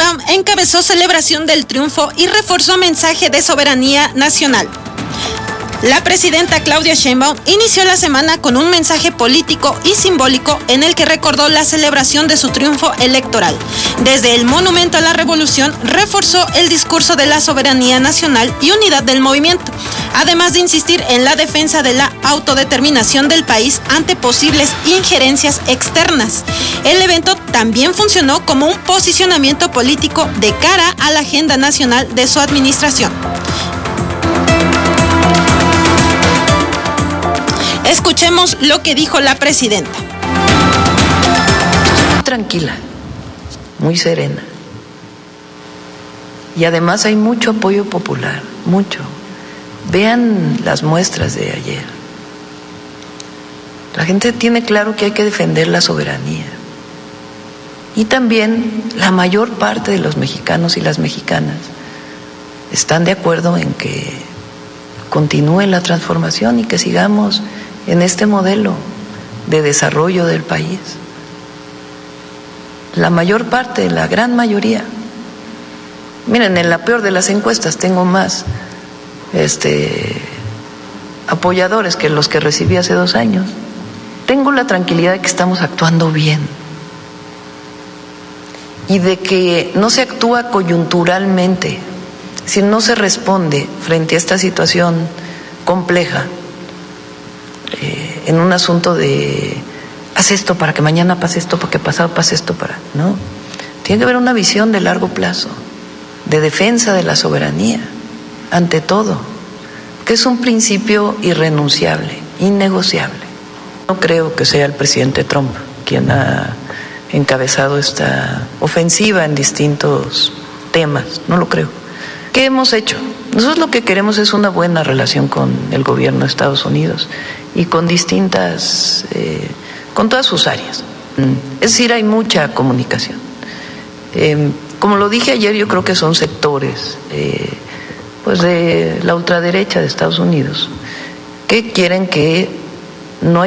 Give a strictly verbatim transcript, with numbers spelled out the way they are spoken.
Sheinbaum encabezó celebración del triunfo y reforzó mensaje de soberanía nacional. La presidenta Claudia Sheinbaum inició la semana con un mensaje político y simbólico en el que recordó la celebración de su triunfo electoral. Desde el Monumento a la Revolución reforzó el discurso de la soberanía nacional y unidad del movimiento, además de insistir en la defensa de la autodeterminación del país ante posibles injerencias externas. El evento también funcionó como un posicionamiento político de cara a la agenda nacional de su administración. Escuchemos lo que dijo la presidenta. Tranquila, muy serena. Y además hay mucho apoyo popular, mucho. Vean las muestras de ayer. La gente tiene claro que hay que defender la soberanía. Y también la mayor parte de los mexicanos y las mexicanas están de acuerdo en que continúe la transformación y que sigamos en este modelo de desarrollo del país. La mayor parte, la gran mayoría. Miren, en la peor de las encuestas tengo más este, apoyadores que los que recibí hace dos años. Tengo la tranquilidad de que estamos actuando bien y de que no se actúa coyunturalmente, si no se responde frente a esta situación compleja. Eh, en un asunto de haz esto para que mañana pase esto, para que pasado pase esto, para no, tiene que haber una visión de largo plazo, de defensa de la soberanía, ante todo, que es un principio irrenunciable, innegociable. No creo que sea el presidente Trump quien ha encabezado esta ofensiva en distintos temas, no lo creo. ¿Qué hemos hecho? Nosotros lo que queremos es una buena relación con el gobierno de Estados Unidos y con distintas, eh, con todas sus áreas. Es decir, hay mucha comunicación. Eh, como lo dije ayer, yo creo que son sectores eh, pues de la ultraderecha de Estados Unidos que quieren que no haya